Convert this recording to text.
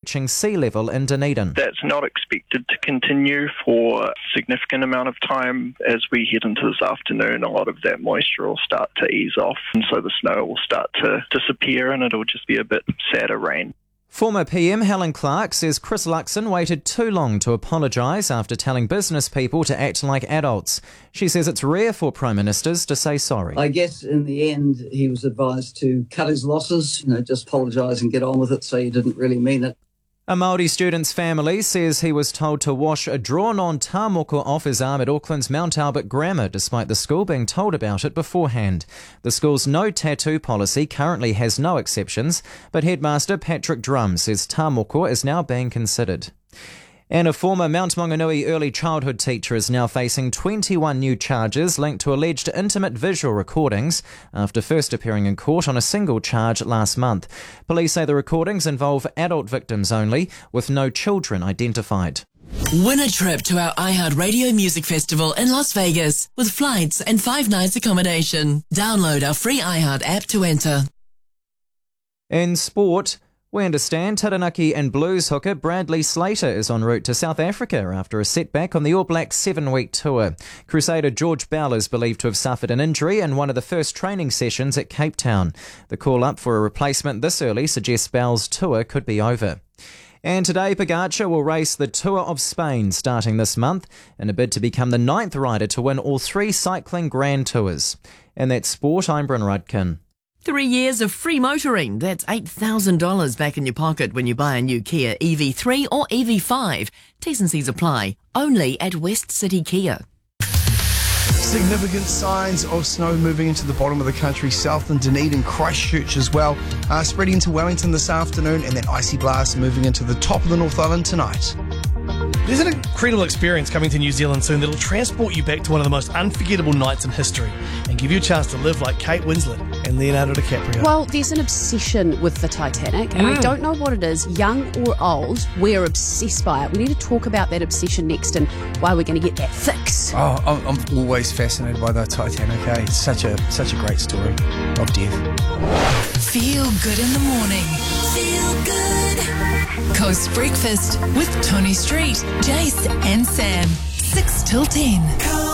reaching sea level in Dunedin. That's not expected to continue for a significant amount of time. As we head into this afternoon, a lot of that moisture will start to ease off, and so the snow will start to disappear and it'll just be a bit sadder rain. Former PM Helen Clark says Chris Luxon waited too long to apologise after telling business people to act like adults. She says it's rare for Prime Ministers to say sorry. I guess in the end he was advised to cut his losses, just apologise and get on with it, so he didn't really mean it. A Māori student's family says he was told to wash a drawn-on tāmoko off his arm at Auckland's Mount Albert Grammar, despite the school being told about it beforehand. The school's no tattoo policy currently has no exceptions, but headmaster Patrick Drum says tāmoko is now being considered. And a former Mount Maunganui early childhood teacher is now facing 21 new charges linked to alleged intimate visual recordings after first appearing in court on a single charge last month. Police say the recordings involve adult victims only, with no children identified. Win a trip to our iHeartRadio Music Festival in Las Vegas with flights and 5 nights accommodation. Download our free iHeart app to enter. In sport, we understand Taranaki and Blues hooker Bradley Slater is en route to South Africa after a setback on the All Blacks 7-week tour. Crusader George Bell is believed to have suffered an injury in one of the first training sessions at Cape Town. The call-up for a replacement this early suggests Bell's tour could be over. And today, Pogacar will race the Tour of Spain starting this month in a bid to become the 9th rider to win all 3 cycling Grand Tours. And that's sport, I'm Bryn Rudkin. 3 years of free motoring. That's $8,000 back in your pocket when you buy a new Kia EV3 or EV5. T's and C's apply. Only at West City Kia. Significant signs of snow moving into the bottom of the country, south and Dunedin, Christchurch as well. Spreading into Wellington this afternoon, and then icy blast moving into the top of the North Island tonight. There's an incredible experience coming to New Zealand soon that'll transport you back to one of the most unforgettable nights in history and give you a chance to live like Kate Winslet and Leonardo DiCaprio. Well, there's an obsession with the Titanic, and I don't know what it is, young or old, we're obsessed by it. We need to talk about that obsession next and why we're going to get that fix. Oh, I'm always fascinated by the Titanic. It's such a great story of death. Feel good in the morning. Feel good. Coast Breakfast with Tony Street, Jace and Sam. 6 till 10.